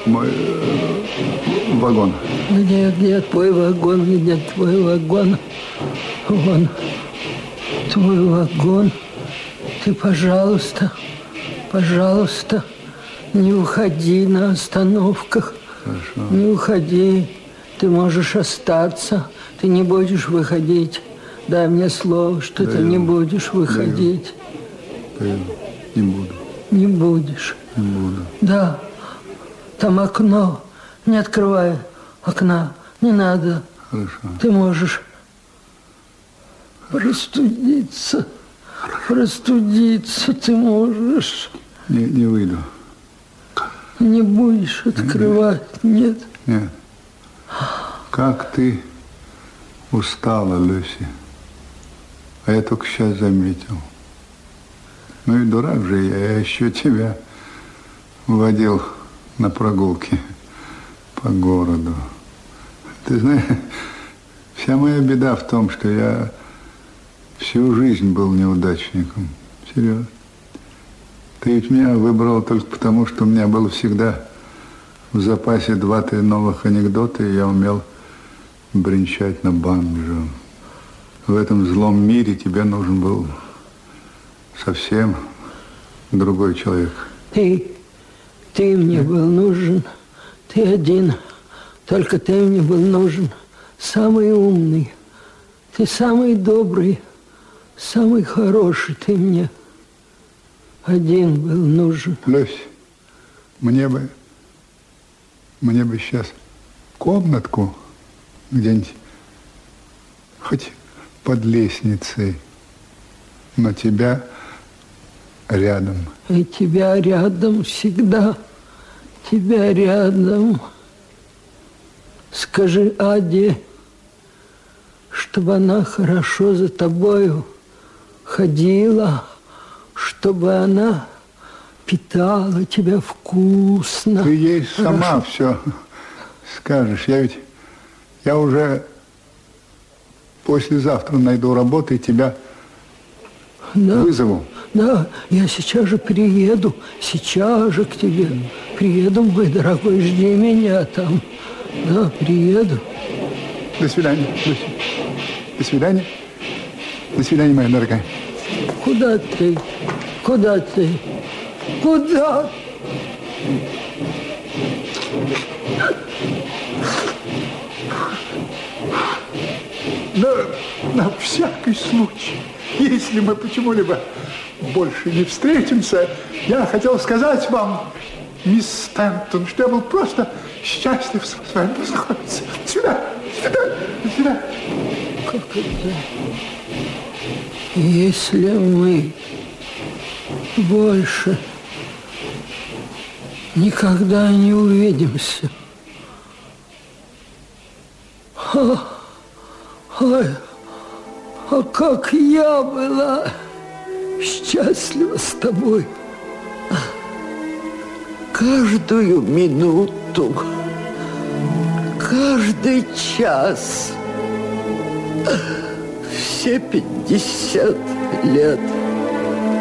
мой вагон. Где твой вагон? Где твой вагон? Вон, твой вагон. Ты, пожалуйста, не уходи на остановках. Хорошо. Не уходи. Ты можешь остаться. Ты не будешь выходить. Дай мне слово, что ты не будешь выходить. Даю. Не буду. Не будешь. Не буду. Да. Там окно. Не открывай окна. Не надо. Хорошо. Ты можешь простудиться. Простудиться ты можешь. Не выйду. Не будешь открывать. Нет. Нет. Как ты устала, Люси. А я только сейчас заметил. Ну и дурак же я еще тебя водил на прогулки по городу. Ты знаешь, вся моя беда в том, что я всю жизнь был неудачником. Серьезно. Ты ведь меня выбрал только потому, что у меня было всегда в запасе 2-3 новых анекдота, и я умел бренчать на банджо. В этом злом мире тебе нужен был совсем другой человек. Ты мне был нужен. Ты один. Только ты мне был нужен. Самый умный. Ты самый добрый. Самый хороший. Ты мне один был нужен. Люсь, мне бы сейчас комнатку где-нибудь, хоть под лестницей, но тебя рядом. И тебя рядом всегда. Тебя рядом. Скажи Аде, чтобы она хорошо за тобою ходила, чтобы она питала тебя вкусно. Ты ей сама все скажешь. Я уже послезавтра найду работу и тебя вызову. Да, я сейчас же приеду, сейчас же к тебе. Приеду, мой дорогой, жди меня там. Да, приеду. До свидания, Люся. До свидания. До свидания, моя дорогая. Куда ты? Куда ты? Куда? На всякий случай, если мы почему-либо больше не встретимся, я хотел сказать вам, мисс Стэнтон, что я был просто счастлив с вами познакомиться. До свидания. До свидания. Как это? Если мы больше никогда не увидимся. Ой, а как я была счастлива с тобой. Каждую минуту, каждый час, все 50 лет.